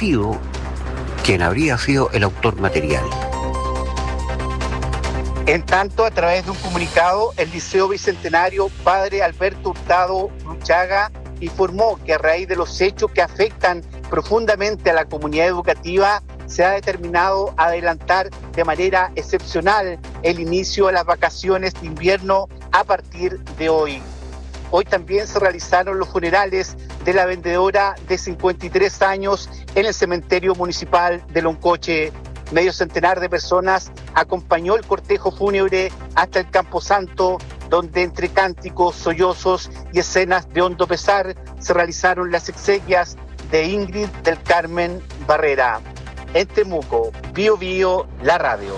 desconocido quien habría sido el autor material. En tanto, a través de un comunicado, el Liceo Bicentenario Padre Alberto Hurtado Luchaga informó que a raíz de los hechos que afectan profundamente a la comunidad educativa, se ha determinado adelantar de manera excepcional el inicio de las vacaciones de invierno a partir de hoy. Hoy también se realizaron los funerales de la vendedora de 53 años en el cementerio municipal de Loncoche. Medio centenar de personas acompañó el cortejo fúnebre hasta el Camposanto, donde entre cánticos, sollozos y escenas de hondo pesar se realizaron las exequias de Ingrid del Carmen Barrera. En Temuco, Bío Bío, la radio.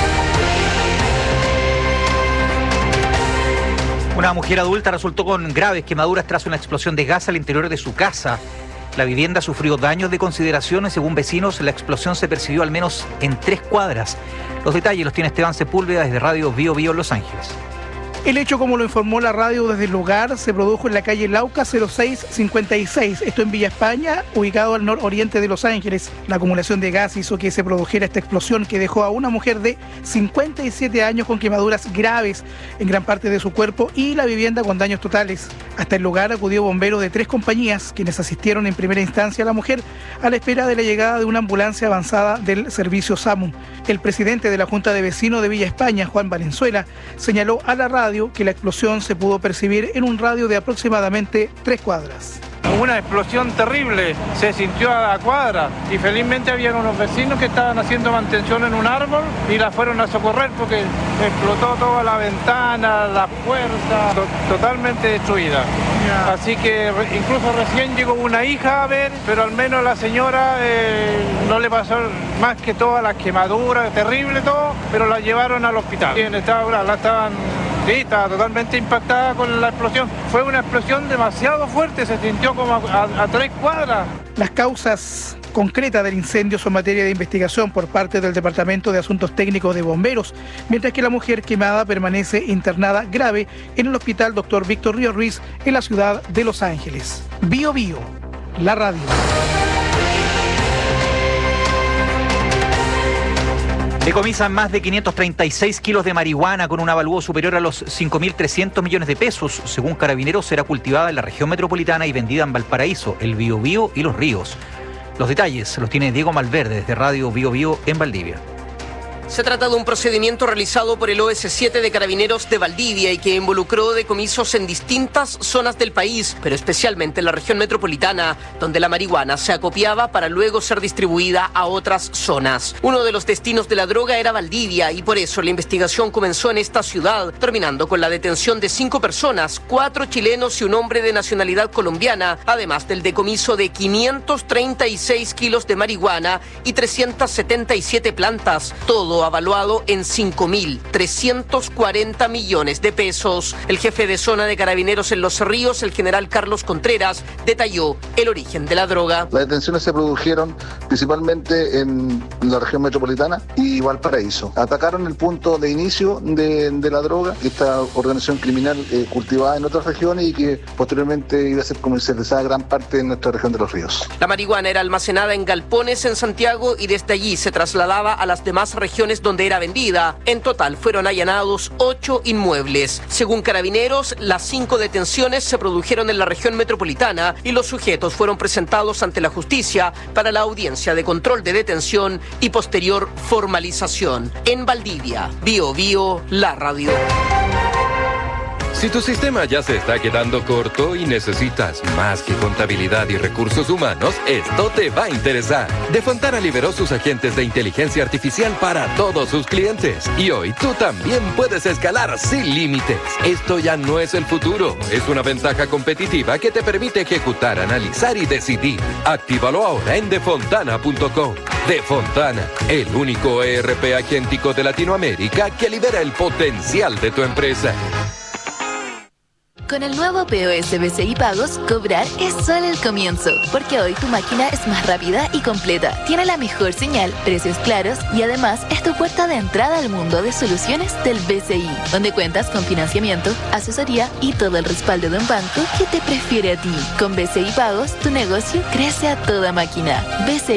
Una mujer adulta resultó con graves quemaduras tras una explosión de gas al interior de su casa. La vivienda sufrió daños de consideración y según vecinos, la explosión se percibió al menos en 3 cuadras. Los detalles los tiene Esteban Sepúlveda desde Radio Bío Bío, Los Ángeles. El hecho, como lo informó la radio desde el lugar, se produjo en la calle Lauca 0656, esto en Villa España, ubicado al nororiente de Los Ángeles. La acumulación de gas hizo que se produjera esta explosión que dejó a una mujer de 57 años con quemaduras graves en gran parte de su cuerpo y la vivienda con daños totales. Hasta el lugar acudió bomberos de 3 compañías, quienes asistieron en primera instancia a la mujer a la espera de la llegada de una ambulancia avanzada del servicio SAMU. El presidente de la Junta de Vecinos de Villa España, Juan Valenzuela, señaló a la radio que la explosión se pudo percibir en un radio de aproximadamente 3 cuadras. Una explosión terrible, se sintió a la cuadra y felizmente había unos vecinos que estaban haciendo mantención en un árbol y la fueron a socorrer porque explotó toda la ventana, la puerta, totalmente destruida. Así que incluso recién llegó una hija a ver, pero al menos la señora no le pasó más que todas las quemaduras, terrible todo, pero la llevaron al hospital. Sí, sí, estaba totalmente impactada con la explosión. Fue una explosión demasiado fuerte, se sintió como a 3 cuadras. Las causas concretas del incendio son materia de investigación por parte del Departamento de Asuntos Técnicos de Bomberos, mientras que la mujer quemada permanece internada grave en el Hospital Dr. Víctor Ríos Ruiz en la ciudad de Los Ángeles. Bío Bío, la radio. Decomisan más de 536 kilos de marihuana con un avalúo superior a los 5.300 millones de pesos. Según Carabineros, será cultivada en la región metropolitana y vendida en Valparaíso, el Biobío y Los Ríos. Los detalles los tiene Diego Malverde desde Radio Bío Bío en Valdivia. Se trata de un procedimiento realizado por el OS7 de Carabineros de Valdivia y que involucró decomisos en distintas zonas del país, pero especialmente en la región metropolitana, donde la marihuana se acopiaba para luego ser distribuida a otras zonas. Uno de los destinos de la droga era Valdivia y por eso la investigación comenzó en esta ciudad, terminando con la detención de 5 personas, 4 chilenos y un hombre de nacionalidad colombiana, además del decomiso de 536 kilos de marihuana y 377 plantas, todo avaluado en 5.340 millones de pesos. El jefe de zona de Carabineros en Los Ríos, el general Carlos Contreras, detalló el origen de la droga. Las detenciones se produjeron principalmente en la región metropolitana y Valparaíso. Atacaron el punto de inicio de la droga, esta organización criminal cultivada en otras regiones y que posteriormente iba a ser comercializada gran parte en nuestra región de Los Ríos. La marihuana era almacenada en galpones en Santiago y desde allí se trasladaba a las demás regiones donde era vendida. En total fueron allanados 8 inmuebles. Según Carabineros, las 5 detenciones se produjeron en la región metropolitana y los sujetos fueron presentados ante la justicia para la audiencia de control de detención y posterior formalización. En Valdivia, Bío Bío, la radio. Si tu sistema ya se está quedando corto y necesitas más que contabilidad y recursos humanos, esto te va a interesar. Defontana liberó sus agentes de inteligencia artificial para todos sus clientes. Y hoy tú también puedes escalar sin límites. Esto ya no es el futuro. Es una ventaja competitiva que te permite ejecutar, analizar y decidir. Actívalo ahora en defontana.com. Defontana, el único ERP agéntico de Latinoamérica que libera el potencial de tu empresa. Con el nuevo POS BCI Pagos, cobrar es solo el comienzo, porque hoy tu máquina es más rápida y completa, tiene la mejor señal, precios claros y además es tu puerta de entrada al mundo de soluciones del BCI, donde cuentas con financiamiento, asesoría y todo el respaldo de un banco que te prefiere a ti. Con BCI Pagos, tu negocio crece a toda máquina. BCI